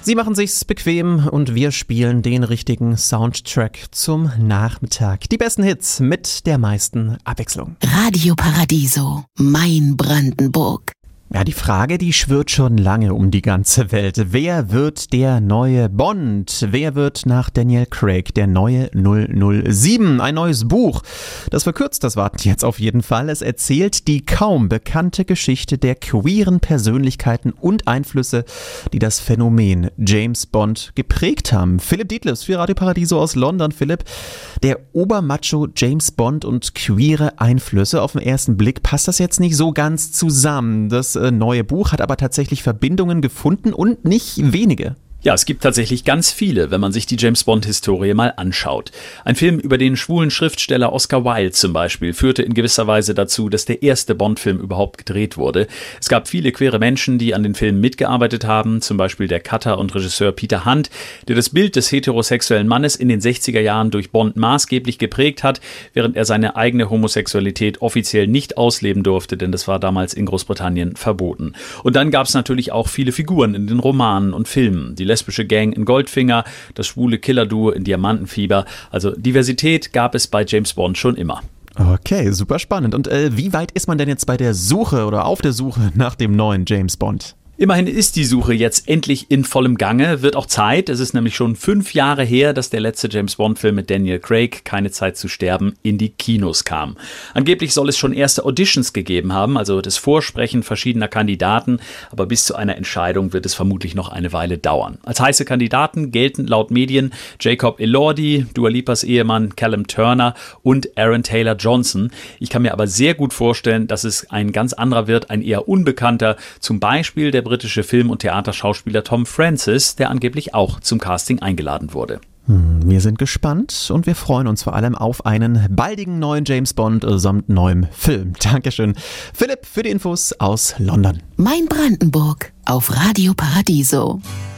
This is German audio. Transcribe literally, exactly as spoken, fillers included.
Sie machen sich's bequem und wir spielen den richtigen Soundtrack zum Nachmittag. Die besten Hits mit der meisten Abwechslung. Radio Paradiso, mein Brandenburg. Ja, die Frage, die schwirrt schon lange um die ganze Welt. Wer wird der neue Bond? Wer wird nach Daniel Craig der neue null null sieben? Ein neues Buch. Das verkürzt das Warten jetzt auf jeden Fall. Es erzählt die kaum bekannte Geschichte der queeren Persönlichkeiten und Einflüsse, die das Phänomen James Bond geprägt haben. Philipp Dietliffs für Radio Paradiso aus London. Philipp, der Obermacho James Bond und queere Einflüsse. Auf den ersten Blick passt das jetzt nicht so ganz zusammen. Das neue Buch hat aber tatsächlich Verbindungen gefunden und nicht wenige. Ja, es gibt tatsächlich ganz viele, wenn man sich die James-Bond-Historie mal anschaut. Ein Film über den schwulen Schriftsteller Oscar Wilde zum Beispiel führte in gewisser Weise dazu, dass der erste Bond-Film überhaupt gedreht wurde. Es gab viele queere Menschen, die an den Filmen mitgearbeitet haben, zum Beispiel der Cutter und Regisseur Peter Hunt, der das Bild des heterosexuellen Mannes in den sechziger Jahren durch Bond maßgeblich geprägt hat, während er seine eigene Homosexualität offiziell nicht ausleben durfte, denn das war damals in Großbritannien verboten. Und dann gab es natürlich auch viele Figuren in den Romanen und Filmen, die lesbische Gang in Goldfinger, das schwule Killerduo in Diamantenfieber. Also Diversität gab es bei James Bond schon immer. Okay, super spannend. Und äh, wie weit ist man denn jetzt bei der Suche oder auf der Suche nach dem neuen James Bond? Immerhin ist die Suche jetzt endlich in vollem Gange, wird auch Zeit. Es ist nämlich schon fünf Jahre her, dass der letzte James-Bond-Film mit Daniel Craig, Keine Zeit zu sterben, in die Kinos kam. Angeblich soll es schon erste Auditions gegeben haben, also das Vorsprechen verschiedener Kandidaten, aber bis zu einer Entscheidung wird es vermutlich noch eine Weile dauern. Als heiße Kandidaten gelten laut Medien Jacob Elordi, Dua Lipas Ehemann Callum Turner und Aaron Taylor Johnson. Ich kann mir aber sehr gut vorstellen, dass es ein ganz anderer wird, ein eher unbekannter, zum Beispiel der britische Film- und Theaterschauspieler Tom Francis, der angeblich auch zum Casting eingeladen wurde. Wir sind gespannt und wir freuen uns vor allem auf einen baldigen neuen James Bond samt neuem Film. Dankeschön, Philipp, für die Infos aus London. Mein Brandenburg auf Radio Paradiso.